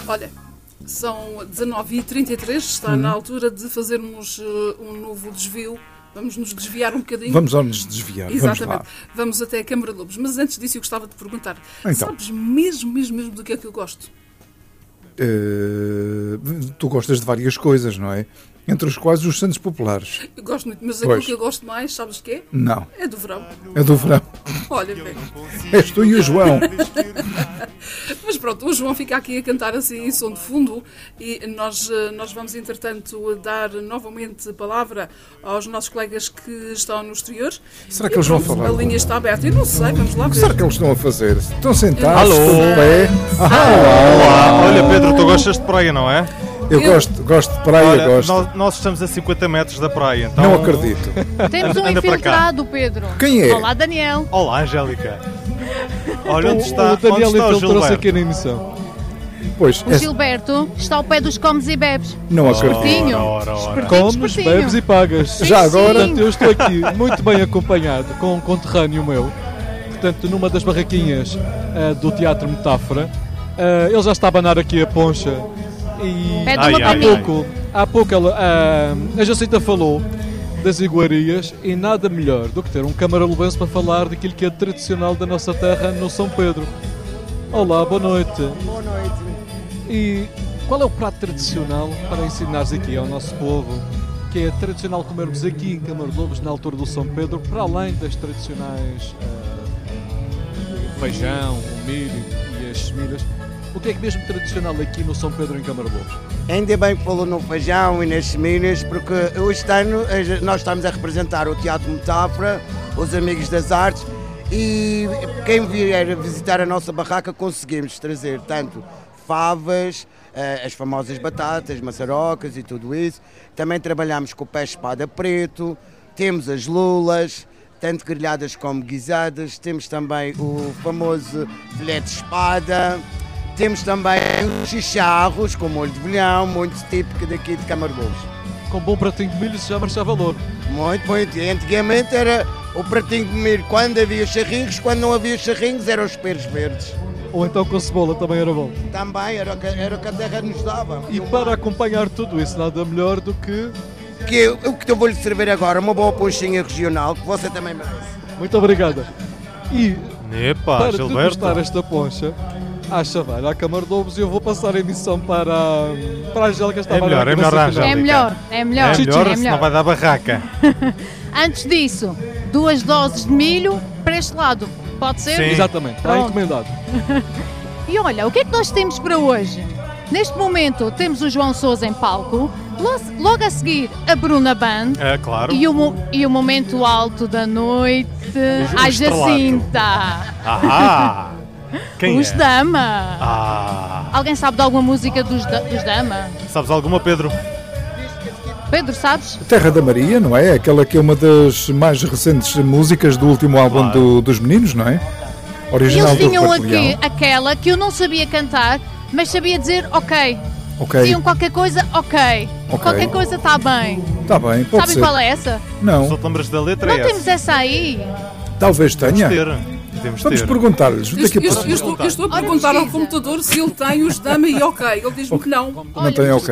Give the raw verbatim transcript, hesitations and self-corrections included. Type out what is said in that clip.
Olha, são dezanove e trinta e três, está hum. na altura de fazermos uh, um novo desvio. Vamos nos desviar um bocadinho. Vamos nos desviar. Exatamente. Vamos, lá. Vamos até a Câmara de Lobos. Mas antes disso eu gostava de perguntar, então, sabes mesmo, mesmo, mesmo do que é que eu gosto? Uh, tu gostas de várias coisas, não é? Entre os quais os Santos Populares. Eu gosto muito, mas aquilo que eu gosto mais, sabes o que é? Não. É do verão. É do verão. Olha, bem. És tu e o João. Mas pronto, o João fica aqui a cantar assim em som de fundo e nós, nós vamos, entretanto, dar novamente palavra aos nossos colegas que estão no exterior. Será que e, eles pronto, vão falar? A linha está aberta. Eu não sei, vamos lá ver. O que será que eles estão a fazer? Estão sentados, Alô? estão de pé. Ah, olá, olá. Olha, Pedro, tu gostas de praia, não é? Eu, eu gosto, gosto de praia, Olha, gosto. Nós, nós estamos a cinquenta metros da praia, então... Não acredito. Temos um infiltrado, Pedro. Quem é? Olá, Daniel. Olá, Angélica. Olha, onde o, está o, Daniel onde está o infiltrou-se aqui na emissão. Pois, o é... Gilberto está ao pé dos comes e bebes. Não acredito. Espertinho. Ora, ora, ora. Comes, bebes e pagas. Sim, Já agora... Portanto, eu estou aqui muito bem acompanhado com um conterrâneo meu. Portanto, numa das barraquinhas uh, do Teatro Metáfora. Uh, ele já está a abanar aqui a poncha. E Pede ai, uma há ai, pouco, há pouco ela, uh, a Jacinta falou das iguarias e nada melhor do que ter um camaralobense para falar daquilo que é tradicional da nossa terra no São Pedro. Olá, boa noite. Boa noite. E qual é o prato tradicional para ensinares aqui ao nosso povo, que é tradicional comermos aqui em Câmara de Lobos na altura do São Pedro, para além das tradicionais uh, feijão, o milho e as semilhas? O que é que mesmo tradicional aqui no São Pedro em Câmara de Lobos? Ainda bem que falou no feijão e nas semilhas, porque este ano nós estamos a representar o Teatro Metáfora, os Amigos das Artes, e quem vier visitar a nossa barraca conseguimos trazer tanto favas, as famosas batatas, maçarocas e tudo isso. Também trabalhamos com o peixe espada preto, temos as lulas, tanto grelhadas como guisadas, temos também o famoso filé de espada. Temos também os chicharros com molho de bolhão, muito típico daqui de Câmara de Lobos. Com bom pratinho de milho isso já marcha valor. Muito, muito. Antigamente era o pratinho de milho quando havia charrinhos, quando não havia charrinhos eram os peros verdes. Ou então com cebola também era bom. Também, era o que, era o que a terra nos dava. E para acompanhar tudo isso, nada melhor do que... que eu, o que eu vou-lhe servir agora, uma boa ponchinha regional, que você também merece. Muito obrigada. E Epa, para Gilberto. degustar esta poncha, acha vai à Câmara de Lobos e eu vou passar a emissão para, para a Angélica. É melhor, é melhor a Angélica. É melhor, é melhor. É melhor, é senão vai dar barraca. Antes disso, duas doses de milho para este lado. Pode ser? Sim. Exatamente, está Pronto. encomendado. E olha, o que é que nós temos para hoje? Neste momento temos o João Sousa em palco, logo a seguir a Bruna Band É, claro. e, o, e o momento alto da noite, O- o a estrelato. Jacinta. Ahá! Quem Os é? Dama. Ah! Alguém sabe de alguma música dos, da- dos Dama? Sabes alguma, Pedro? Pedro, sabes? Terra da Maria, não é? Aquela que é uma das mais recentes músicas do último álbum Claro. do, dos Meninos, não é? E Original eles do tinham Roberto aqui, Leão. aquela que eu não sabia cantar, mas sabia dizer ok. Ok, Diziam qualquer coisa, ok. Ok. Qualquer coisa está bem. está bem, pode Sabem ser. qual é essa? Só Não, te lembras da letra? Não é temos essa? essa aí. talvez tenha. Temos de ter. Temos de Vamos ter. perguntar-lhes. Eu, Daqui a eu- pouco. eu estou, eu estou a Ora, perguntar ao pesquisa. computador se ele tem os Dama e ok. Ele diz-me que não. Não tem ok.